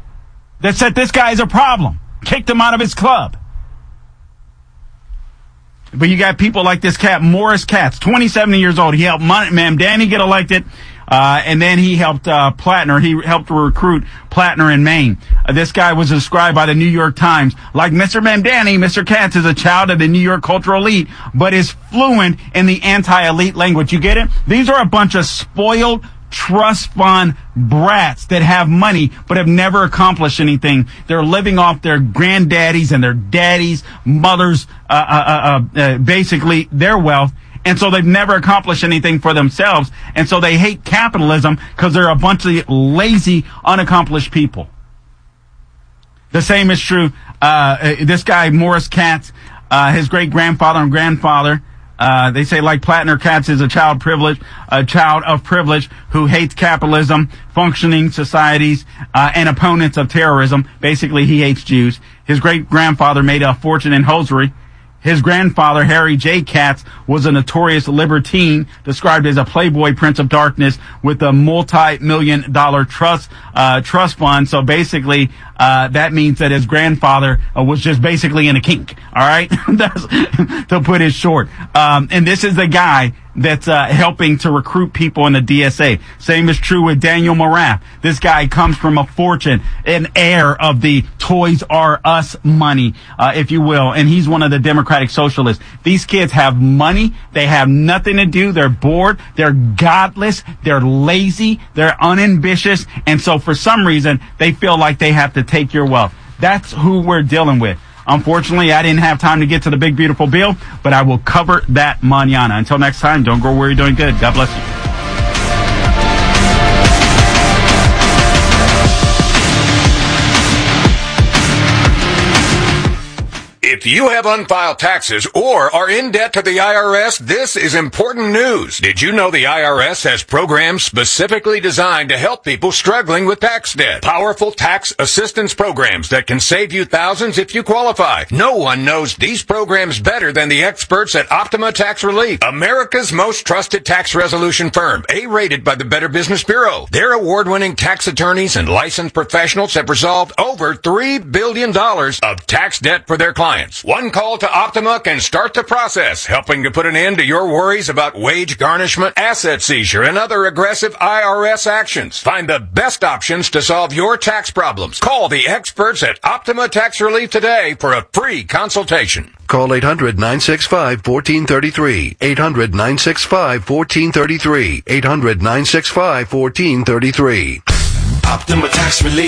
That said this guy is a problem. Kicked him out of his club. But you got people like this cat, Morris Katz, twenty-seven years old. He helped Mamdani get elected, uh, and then he helped uh, Plattner. He helped recruit Plattner in Maine. Uh, this guy was described by the New York Times like Mister Mamdani. Mister Katz is a child of the New York cultural elite, but is fluent in the anti-elite language. You get it? These are a bunch of spoiled trust fund brats that have money but have never accomplished anything. They're living off their granddaddies and their daddies, mothers, uh, uh, uh, uh, basically their wealth. And so they've never accomplished anything for themselves. And so they hate capitalism because they're a bunch of lazy, unaccomplished people. The same is true. Uh, this guy, Morris Katz, uh, his great grandfather and grandfather, uh, they say like Plattner Katz is a child privilege, a child of privilege who hates capitalism, functioning societies, uh, and opponents of terrorism. Basically, he hates Jews. His great grandfather made a fortune in hosiery. His grandfather, Harry J. Katz, was a notorious libertine, described as a playboy prince of darkness with a multi-million dollar trust, uh, trust fund. So basically, uh, that means that his grandfather uh, was just basically in a kink. All right. That's, to put it short. Um, and this is the guy that's uh, helping to recruit people in the D S A. Same is true with Daniel Morath. This guy comes from a fortune, an heir of the Toys R Us money, uh, if you will, and he's one of the Democratic Socialists. These kids have money. They have nothing to do. They're bored. They're godless. They're lazy. They're unambitious. And so for some reason, they feel like they have to take your wealth. That's who we're dealing with. Unfortunately, I didn't have time to get to the big, beautiful bill, but I will cover that mañana. Until next time, don't go where you're doing good. God bless you. If you have unfiled taxes or are in debt to the I R S, this is important news. Did you know the I R S has programs specifically designed to help people struggling with tax debt? Powerful tax assistance programs that can save you thousands if you qualify. No one knows these programs better than the experts at Optima Tax Relief, America's most trusted tax resolution firm, A-rated by the Better Business Bureau. Their award-winning tax attorneys and licensed professionals have resolved over three billion dollars of tax debt for their clients. One call to Optima can start the process, helping to put an end to your worries about wage garnishment, asset seizure, and other aggressive I R S actions. Find the best options to solve your tax problems. Call the experts at Optima Tax Relief today for a free consultation. Call eight hundred, nine six five, one four three three. eight hundred, nine six five, one four three three. eight hundred, nine six five, one four three three. Optima Tax Relief.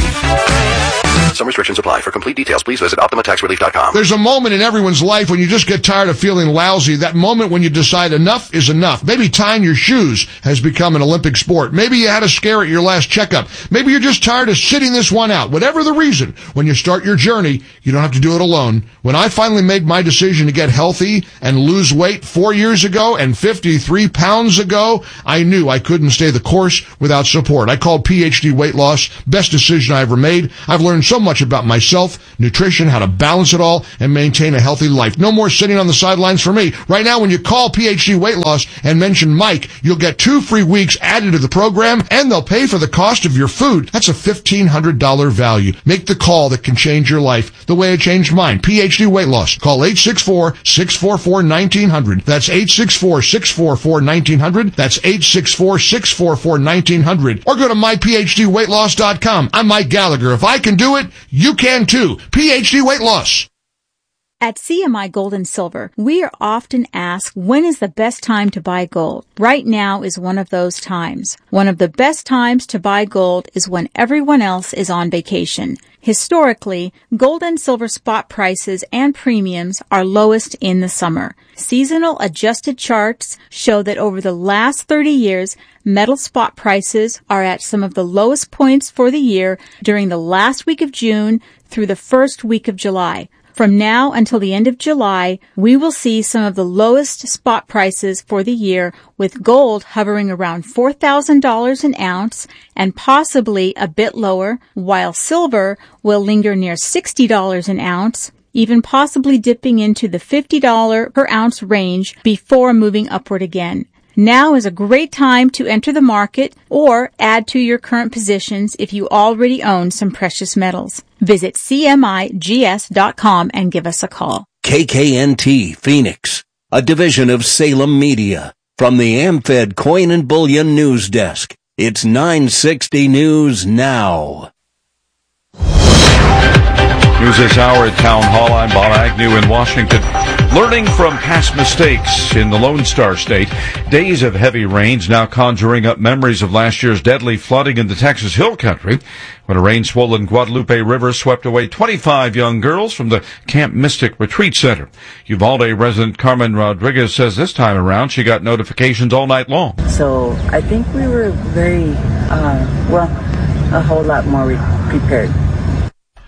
Some restrictions apply. For complete details, please visit Optima Tax Relief dot com. There's a moment in everyone's life when you just get tired of feeling lousy. That moment when you decide enough is enough. Maybe tying your shoes has become an Olympic sport. Maybe you had a scare at your last checkup. Maybe you're just tired of sitting this one out. Whatever the reason, when you start your journey, you don't have to do it alone. When I finally made my decision to get healthy and lose weight four years ago and fifty-three pounds ago, I knew I couldn't stay the course without support. I called P H D Weight Loss. Best decision I ever made. I've learned so much about myself, nutrition, how to balance it all, and maintain a healthy life. No more sitting on the sidelines for me. Right now, when you call P H D Weight Loss and mention Mike, you'll get two free weeks added to the program, and they'll pay for the cost of your food. That's a fifteen hundred dollars value. Make the call that can change your life the way it changed mine. P H D Weight Loss. Call eight six four, six four four, one nine zero zero. That's eight six four, six four four, one nine zero zero. That's eight six four, six four four, one nine zero zero. Or go to my P H D weight loss dot com. I'm Mike Gallagher. If I can do it, you can too. P H D Weight Loss. At C M I Gold and Silver, we are often asked, when is the best time to buy gold? Right now is one of those times. One of the best times to buy gold is when everyone else is on vacation. Historically, gold and silver spot prices and premiums are lowest in the summer. Seasonal adjusted charts show that over the last thirty years, metal spot prices are at some of the lowest points for the year during the last week of June through the first week of July. From now until the end of July, we will see some of the lowest spot prices for the year, with gold hovering around four thousand dollars an ounce and possibly a bit lower, while silver will linger near sixty dollars an ounce, even possibly dipping into the fifty dollars per ounce range before moving upward again. Now is a great time to enter the market or add to your current positions if you already own some precious metals. Visit C M I G S dot com and give us a call. K K N T Phoenix, a division of Salem Media. From the AmFed Coin and Bullion News Desk, it's nine sixty News Now. News this hour at Town Hall. I'm Bob Agnew in Washington. Learning from past mistakes in the Lone Star State. Days of heavy rains now conjuring up memories of last year's deadly flooding in the Texas Hill Country when a rain-swollen Guadalupe River swept away twenty-five young girls from the Camp Mystic Retreat Center. Uvalde resident Carmen Rodriguez says this time around she got notifications all night long. So I think we were very, uh, well, a whole lot more re- prepared.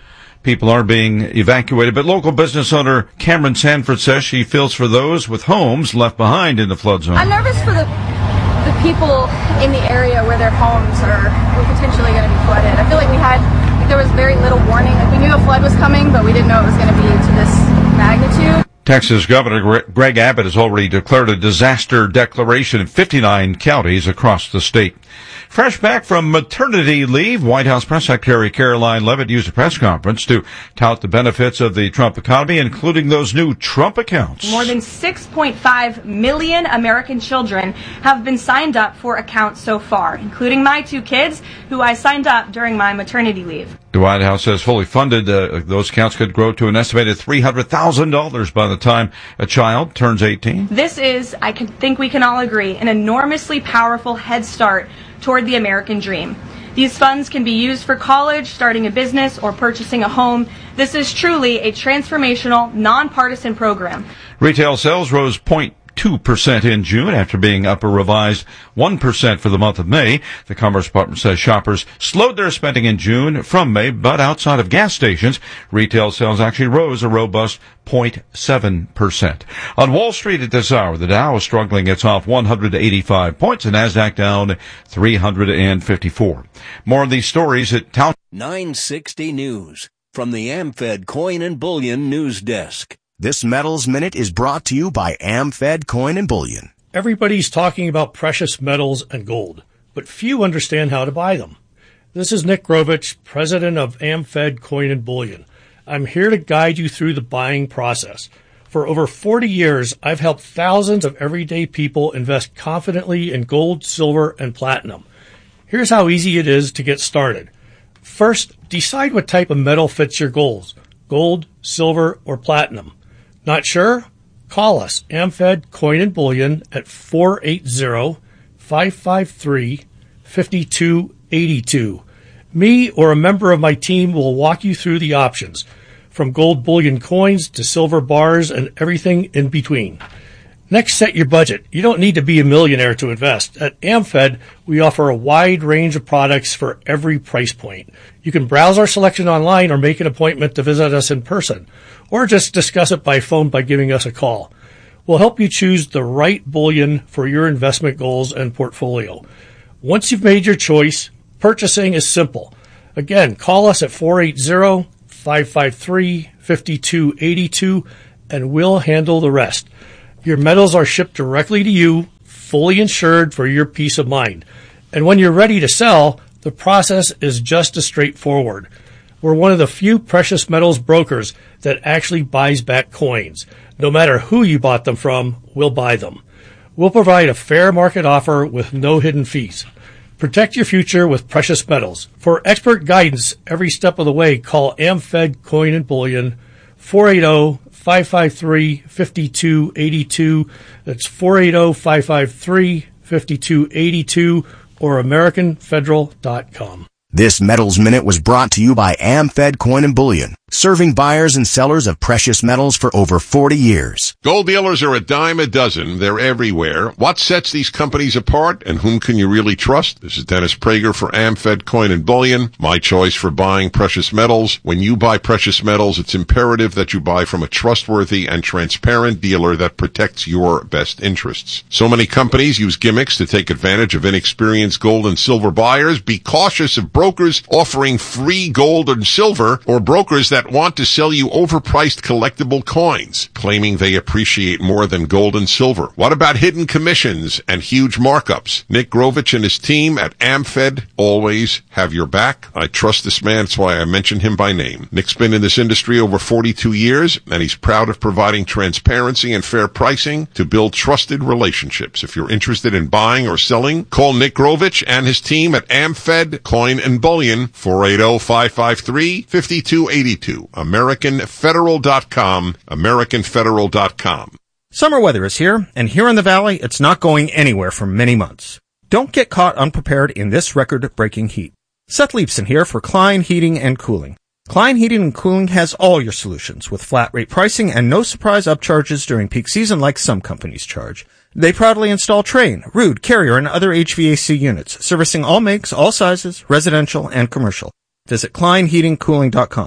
People are being evacuated, but local business owner Cameron Sanford says she feels for those with homes left behind in the flood zone. I'm nervous for the the people in the area where their homes are were potentially going to be flooded. I feel like we had, like there was very little warning. Like we knew a flood was coming, but we didn't know it was going to be to this magnitude. Texas Governor Greg Abbott has already declared a disaster declaration in fifty-nine counties across the state. Fresh back from maternity leave, White House Press Secretary Caroline Leavitt used a press conference to tout the benefits of the Trump economy, including those new Trump accounts. More than six point five million American children have been signed up for accounts so far, including my two kids, who I signed up during my maternity leave. The White House says fully funded, uh, those accounts could grow to an estimated three hundred thousand dollars by the time a child turns eighteen. This is, I can think we can all agree, an enormously powerful head start toward the American dream. These funds can be used for college, starting a business, or purchasing a home. This is truly a transformational, nonpartisan program. Retail sales rose zero point two percent in June after being up a revised one percent for the month of May. The Commerce Department says shoppers slowed their spending in June from May, but outside of gas stations, retail sales actually rose a robust zero point seven percent. On Wall Street at this hour, the Dow is struggling. It's off one hundred eighty-five points, and NASDAQ down three hundred fifty-four. More of these stories at Town. nine sixty News from the AmFed Coin and Bullion News Desk. This Metals Minute is brought to you by AmFed Coin and Bullion. Everybody's talking about precious metals and gold, but few understand how to buy them. This is Nick Grovich, president of AmFed Coin and Bullion. I'm here to guide you through the buying process. For over forty years, I've helped thousands of everyday people invest confidently in gold, silver, and platinum. Here's how easy it is to get started. First, decide what type of metal fits your goals, gold, silver, or platinum. Not sure? Call us, AmFed Coin and Bullion, at four eight zero, five five three, five two eight two. Me or a member of my team will walk you through the options, from gold bullion coins to silver bars and everything in between. Next, set your budget. You don't need to be a millionaire to invest. At AmFed, we offer a wide range of products for every price point. You can browse our selection online or make an appointment to visit us in person, or just discuss it by phone by giving us a call. We'll help you choose the right bullion for your investment goals and portfolio. Once you've made your choice, purchasing is simple. Again, call us at four eight zero, five five three, five two eight two and we'll handle the rest. Your metals are shipped directly to you, fully insured for your peace of mind. And when you're ready to sell, the process is just as straightforward. We're one of the few precious metals brokers that actually buys back coins. No matter who you bought them from, we'll buy them. We'll provide a fair market offer with no hidden fees. Protect your future with precious metals. For expert guidance every step of the way, call AmFed Coin and Bullion, four eight zero, five five three, five two eight two. That's four eight zero, five five three, five two eight two or American Federal dot com. This Metals Minute was brought to you by AmFed Coin and Bullion, serving buyers and sellers of precious metals for over forty years. Gold dealers are a dime a dozen. They're everywhere. What sets these companies apart, and whom can you really trust? This is Dennis Prager for AmFed Coin and Bullion, my choice for buying precious metals. When you buy precious metals, it's imperative that you buy from a trustworthy and transparent dealer that protects your best interests. So many companies use gimmicks to take advantage of inexperienced gold and silver buyers. Be cautious of brokers offering free gold and silver, or brokers that want to sell you overpriced collectible coins, claiming they appreciate more than gold and silver. What about hidden commissions and huge markups? Nick Grovich and his team at AmFed always have your back. I trust this man, that's why I mention him by name. Nick's been in this industry over forty-two years, and he's proud of providing transparency and fair pricing to build trusted relationships. If you're interested in buying or selling, call Nick Grovich and his team at AmFed Coin and Bullion, four eight zero, five five three, five two eight two. American Federal dot com, American Federal dot com. Summer weather is here, and here in the Valley, it's not going anywhere for many months. Don't get caught unprepared in this record-breaking heat. Seth Leibson here for Klein Heating and Cooling. Klein Heating and Cooling has all your solutions with flat rate pricing and no surprise upcharges during peak season like some companies charge. They proudly install Trane, Ruud, Carrier, and other H V A C units, servicing all makes, all sizes, residential and commercial. Visit Klein Heating Cooling dot com.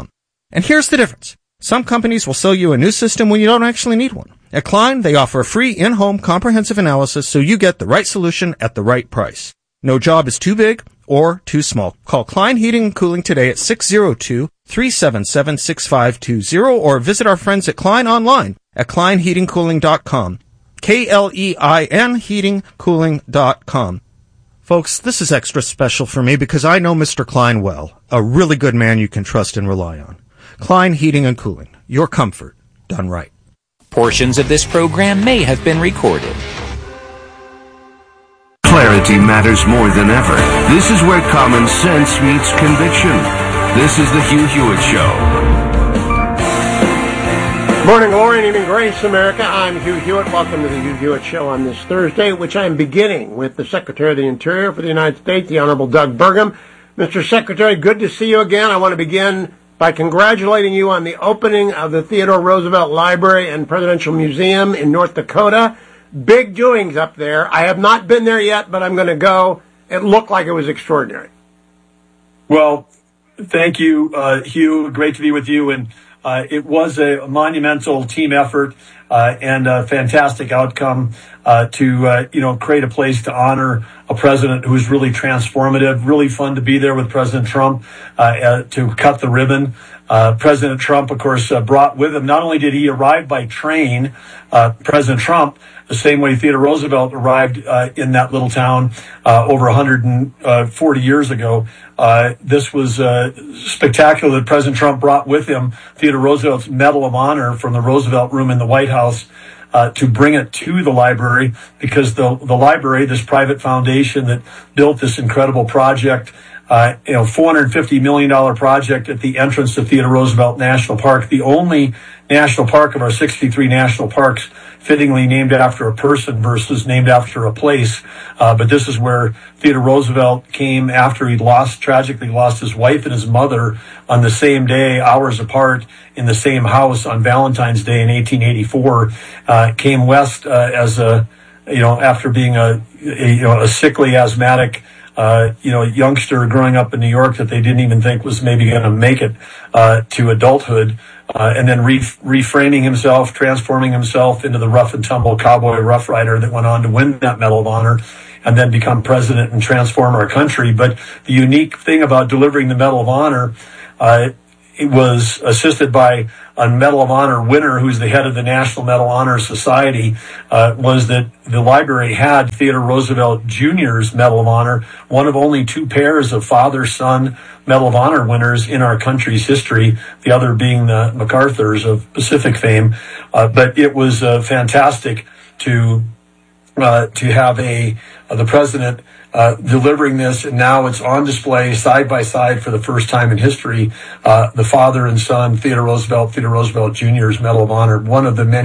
And here's the difference. Some companies will sell you a new system when you don't actually need one. At Klein, they offer a free in-home comprehensive analysis so you get the right solution at the right price. No job is too big or too small. Call Klein Heating and Cooling today at six oh two, three seven seven, six five two zero or visit our friends at Klein online at klein heating cooling dot com. K L E I N heating cooling dot com. Folks, this is extra special for me because I know Mister Klein well, a really good man you can trust and rely on. Klein Heating and Cooling, your comfort done right. Portions of this program may have been recorded. Clarity matters more than ever. This is where common sense meets conviction. This is the Hugh Hewitt Show. Morning glory and evening grace, America. I'm Hugh Hewitt. Welcome to the Hugh Hewitt Show on this Thursday, which I'm beginning with the Secretary of the Interior for the United States, the Honorable Doug Burgum. Mister Secretary, good to see you again. I want to begin by congratulating you on the opening of the Theodore Roosevelt Library and Presidential Museum in North Dakota. Big doings up there. I have not been there yet, but I'm going to go. It looked like it was extraordinary. Well, thank you, uh, Hugh. Great to be with you. And uh, it was a monumental team effort uh, and a fantastic outcome uh, to, uh, you know, create a place to honor a president who's really transformative. Really fun to be there with President Trump uh, uh, to cut the ribbon. Uh, President Trump, of course, uh, brought with him, not only did he arrive by train, uh, President Trump, the same way Theodore Roosevelt arrived uh, in that little town uh, over one hundred forty years ago. Uh, this was uh, spectacular that President Trump brought with him Theodore Roosevelt's Medal of Honor from the Roosevelt Room in the White House uh, to bring it to the library, because the, the library, this private foundation that built this incredible project, Uh, you know, four hundred fifty million dollars project at the entrance to Theodore Roosevelt National Park, the only national park of our sixty-three national parks fittingly named after a person versus named after a place. Uh, but this is where Theodore Roosevelt came after he lost, tragically lost his wife and his mother on the same day, hours apart, in the same house on Valentine's Day in eighteen eighty-four, uh, came west uh, as a, you know, after being a, a you know, a sickly asthmatic Uh, you know, youngster growing up in New York that they didn't even think was maybe going to make it uh, to adulthood, uh, and then re- reframing himself, transforming himself into the rough and tumble cowboy rough rider that went on to win that Medal of Honor and then become president and transform our country. But the unique thing about delivering the Medal of Honor, uh, it was assisted by a Medal of Honor winner who's the head of the National Medal of Honor Society, uh, was that the library had Theodore Roosevelt Junior's Medal of Honor, one of only two pairs of father-son Medal of Honor winners in our country's history, the other being the MacArthur's of Pacific fame. Uh, but it was uh, fantastic to uh, to have a uh, the president Uh, delivering this, and now it's on display side by side for the first time in history. Uh, the father and son, Theodore Roosevelt, Theodore Roosevelt Junior's Medal of Honor, one of the many